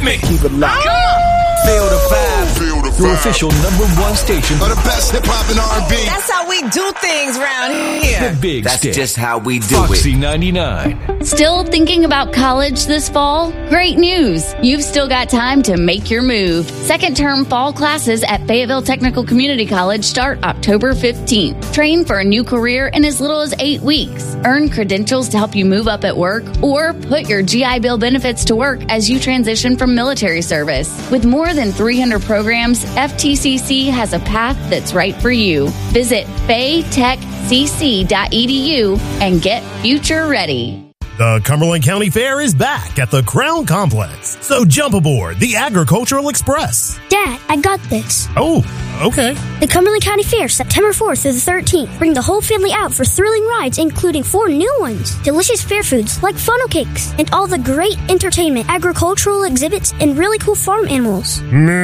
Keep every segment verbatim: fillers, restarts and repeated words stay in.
me. Keep it locked. Come on. Feel the vibe. Feel the vibe. Your official number one station for the best hip hop and R and B. That's how we do things around here. The Big That's Stick. just how we do Foxy it. ninety-nine. Still thinking about college this fall? Great news! You've still got time to make your move. Second term fall classes at Fayetteville Technical Community College start October fifteenth. Train for a new career in as little as eight weeks. Earn credentials to help you move up at work, or put your G I Bill benefits to work as you transition from military service. With more than three hundred programs, F T C C has a path that's right for you. Visit fay tech c c dot e d u and get future ready. The Cumberland County Fair is back at the Crown Complex. So jump aboard the Agricultural Express. Dad, I got this. Oh, okay. The Cumberland County Fair, September fourth through the thirteenth. Bring the whole family out for thrilling rides, including four new ones. Delicious fair foods like funnel cakes, and all the great entertainment, agricultural exhibits, and really cool farm animals.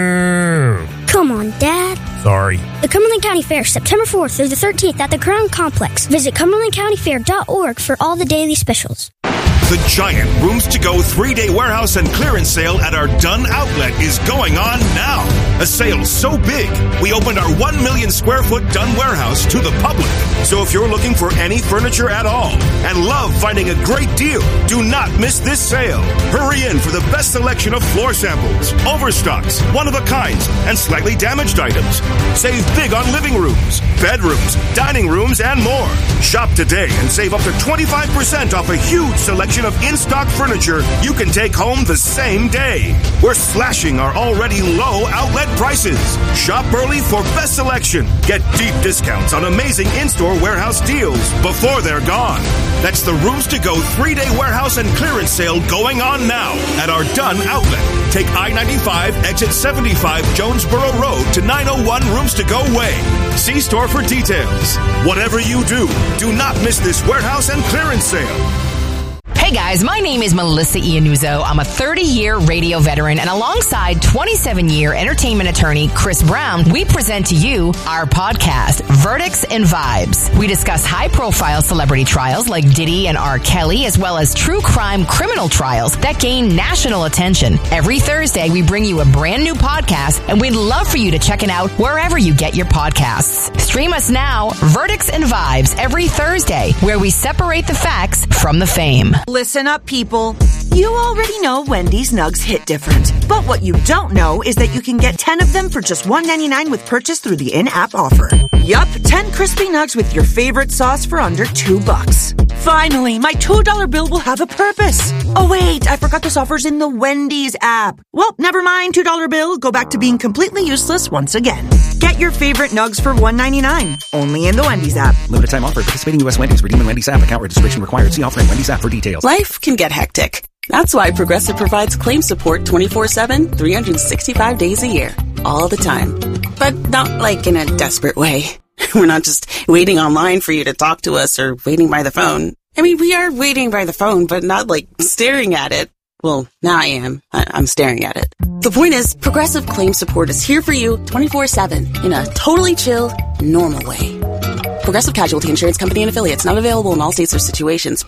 No. Come on, Dad. Sorry. The Cumberland County Fair, September fourth through the thirteenth at the Crown Complex. Visit cumberland county fair dot org for all the daily specials. The giant Rooms to Go three-day warehouse and clearance sale at our Dunn Outlet is going on now. A sale so big, we opened our one million square foot Dunn warehouse to the public. So if you're looking for any furniture at all and love finding a great deal, do not miss this sale. Hurry in for the best selection of floor samples, overstocks, one-of-a-kinds, and slightly damaged items. Save big on living rooms, bedrooms, dining rooms, and more. Shop today and save up to twenty-five percent off a huge selection of in-stock furniture you can take home the same day. We're slashing our already low outlet prices. Shop early for best selection. Get deep discounts on amazing in-store warehouse deals before they're gone. That's the Rooms to Go three-day warehouse and clearance sale going on now at our Dunn Outlet. Take I ninety-five, exit seventy-five Jonesboro Road to nine oh one Rooms to Go Way. See store for details. Whatever you do, do not miss this warehouse and clearance sale. Hey guys, my name is Melissa Iannuzzo. I'm a thirty-year radio veteran, and alongside twenty-seven-year entertainment attorney Chris Brown, we present to you our podcast, Verdicts and Vibes. We discuss high-profile celebrity trials like Diddy and R. Kelly, as well as true crime criminal trials that gain national attention. Every Thursday, we bring you a brand new podcast, and we'd love for you to check it out wherever you get your podcasts. Stream us now, Verdicts and Vibes, every Thursday, where we separate the facts from the fame. Listen up, people. You already know Wendy's nugs hit different. But what you don't know is that you can get ten of them for just one ninety-nine with purchase through the in-app offer. Yup, ten crispy nugs with your favorite sauce for under two bucks. Finally, my two dollar bill will have a purpose. Oh wait, I forgot this offer's in the Wendy's app. Well, never mind, two dollar bill. Go back to being completely useless once again. Get your favorite nugs for one ninety-nine. Only in the Wendy's app. Limited time offer. Participating U S Wendy's. Redeem in Wendy's app. Account registration required. See offer in Wendy's app for details. Life can get hectic. That's why Progressive provides claim support twenty-four seven, three hundred sixty-five days a year. All the time. But not like in a desperate way. We're not just waiting online for you to talk to us or waiting by the phone. I mean, we are waiting by the phone, but not like staring at it. Well, now I am. I- I'm staring at it. The point is, Progressive Claim Support is here for you twenty-four seven in a totally chill, normal way. Progressive Casualty Insurance Company and Affiliates, not available in all states or situations.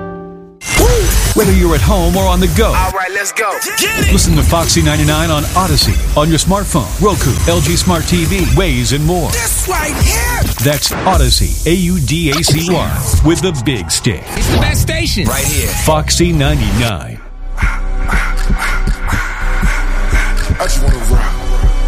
Whether you're at home or on the go. All right, let's go. Listen to Foxy ninety-nine on Odyssey, on your smartphone, Roku, L G Smart T V, Waze, and more. This right here. That's Odyssey, A U D A C Y, with the big stick. It's the best station. Right here. Foxy ninety-nine. I just want to